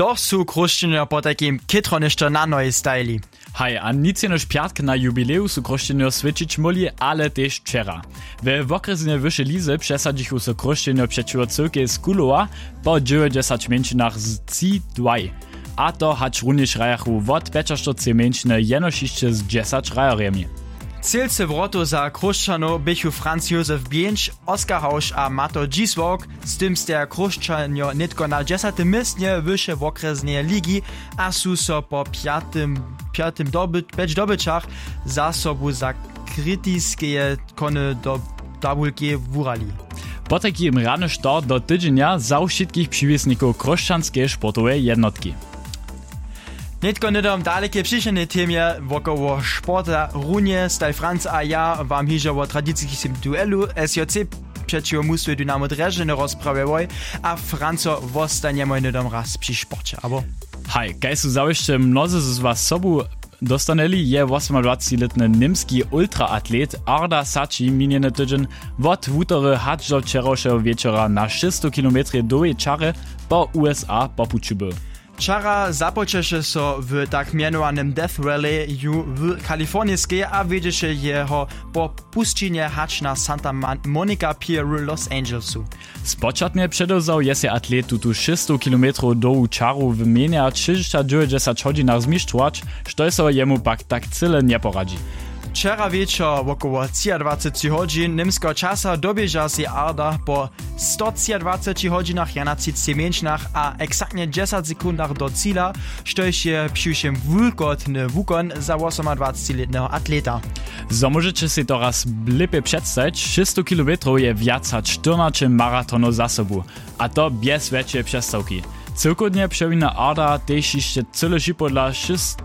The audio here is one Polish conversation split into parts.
To su krušćenja po takim kitro nešto na noje stajli. Hej, a nic jenož piatk na jubileu su krušćenja svičić moli, ale tež včera. We okresne wyše lize przesadzichu su krušćenja przeciwko cyrkie z Kulowa po 90 mięczynach z C2. A to hacz również rajachu wot 45 mięczne jenož jeszcze z 10 rajaremi. Cielce wrotu za krušćano bychu Franz Josef Bienč, Oskar Hausch a Mato Dziswok, z tym ste krušćanjo nitko na 10. miejsce wyše w okresnej ligi, a su so po piatym dobyczach za sobu za kritiskie kony do tabulki wurali. Po takim rany start do tydzienia za wszystkich przywiesników krušćanskiej sportowej jednotki. Nitko nedom dalekie przyszedne temie wokoło sporta runie staj Franz a ja wam hižo o tradycyjnym duelu SJC przeciwko mustwie Dynamo Drezheny rozprawiałoj, a Franco wostaniemy nedom raz przy sporcie, abo? Hej, kaj su zawieszcze mnozy z was sobu dostaneli je 28-letny nimski ultraatlet Arda Saci miniony tydzień wot wutory hacz do wczorajszego wieczora na 600 km do Czary po USA popuczył. Czara započeše so w tak mianowanym Death Rally w kalifornijskiej, a wiedzieše jeho po puszczeniu hacz na Santa Monica Pier Los Angelesu. Spočatnie przedozał jese atlet tutu 600 km do Czaru w mienia 390 hodzinach zmistrzować, što so jemu pak tak cyle nie poradzi. Wczera wieczor około 23 godzin niemskiego czasa dobieża się Arda po 123 godzinach 11 mięczynach a eksaktnie 10 sekundach do cíla, što je przyjszym wulkotny wukon za 28-letnego atleta. So możecie si to raz lepiej przedstawić, 600 km je wiac a 14 maratonów za sobą, a to bez większej przestawki. Cyrkodnie przewina Arda też jeszcze cyle podla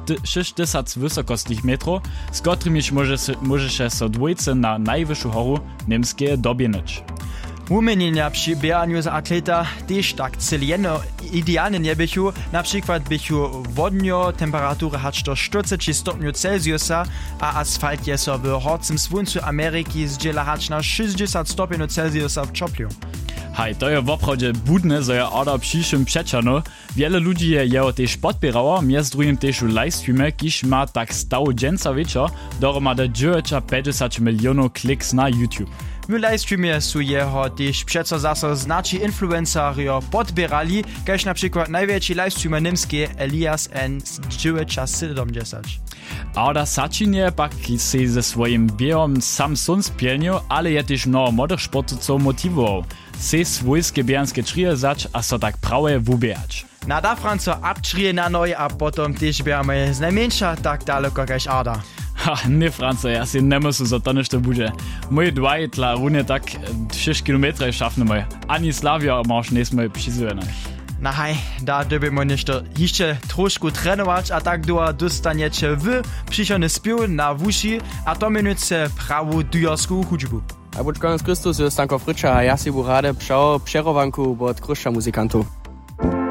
60 wysokostnych metrów, z którymi możesz so dwójce na najwyższą horu niemskie dobienić. Umienienia przy bieganiu za atleta też tak cyleno idealne nie bychu, na przykład bychu wodnio temperatury hacz do 40 stopniów Celsjusa, a asfalt je so w horcym słońcu Ameryki zdziela hacz na 60 stopniów Celsjusa w czopliu. Hej, to je w oprodzie budne, zo je Arda przyszym przeczano. Wiele ludzi je jeho też podpierało, między drugim też w livestreamie, kiż ma tak stał dżęca wieczor, dohromady 950 milionów kliks na YouTube. W livestreamie su jeho też przeco zaso znaczy influencerio podbierali, kaž na przykład największy livestreamer niemski Elias N. 970. Arda Sacinie pak se ze swoim biegom sam sun spielnił, ale je też mnoho młodych sportowców motiwował. Se swojskie bieganskie trije zać, a so tak prawie wubijać. Nada Franco abtrije na noje, a potom też biegamy z najmniejsza tak daleko kaž Arda. Ha, nie Franco, ja si nie muszę za to nešto bude. Moje dwaj tla runie tak 6 km schaffnemy. Ani Slavia marsz nie sme przyzwane. Na hej, da dobimy nešto jeszcze troszkę trenować, a tak dostaniecie w przyszony spił na wuši, a to minutce prawu dujarską hudźbu. A buď konec Kristus, Stanko Fritscha, a ja si bu rade přerowanku od krušća muzikantów.